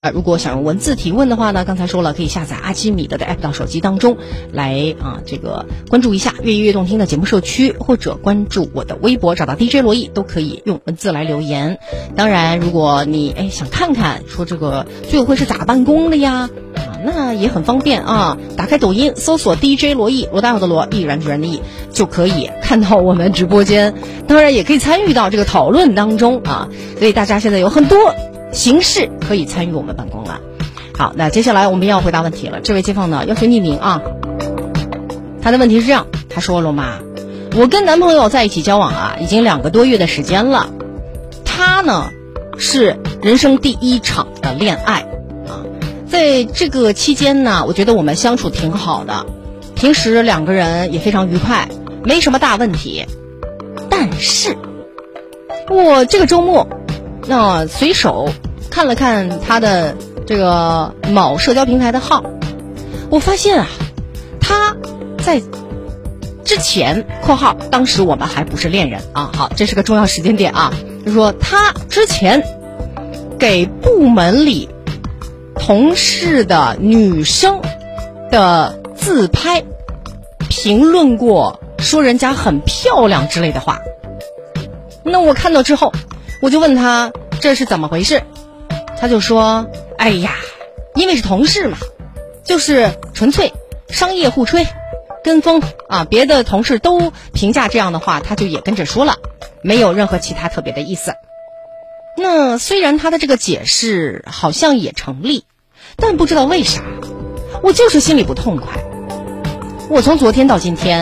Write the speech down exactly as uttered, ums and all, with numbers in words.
啊，如果想用文字提问的话呢，刚才说了可以下载阿基米德的 app 到手机当中来啊，这个关注一下越越动听的节目社区，或者关注我的微博找到 D J 罗毅，都可以用文字来留言。当然，如果你哎想看看说这个居委会是咋办公的呀，啊，那也很方便啊，打开抖音搜索 D J 罗毅，罗大佑的罗，毅然决然的毅，就可以看到我们直播间，当然也可以参与到这个讨论当中啊。所以大家现在有很多形式可以参与我们办公了。好，那接下来我们要回答问题了。这位街坊呢要求匿名啊，他的问题是这样，他说了嘛，我跟男朋友在一起交往啊，已经两个多月的时间了，他呢是人生第一场的恋爱啊，在这个期间呢，我觉得我们相处挺好的，平时两个人也非常愉快，没什么大问题。但是我这个周末那随手看了看他的这个某社交平台的号，我发现啊，他在之前（括号当时我们还不是恋人啊），好，这是个重要时间点啊，就是说他之前给部门里同事的女生的自拍评论过，说人家很漂亮之类的话。那我看到之后，我就问他这是怎么回事，他就说哎呀，因为是同事嘛，就是纯粹商业互吹跟风啊，别的同事都评价这样的话，他就也跟着说了，没有任何其他特别的意思。那虽然他的这个解释好像也成立，但不知道为啥我就是心里不痛快。我从昨天到今天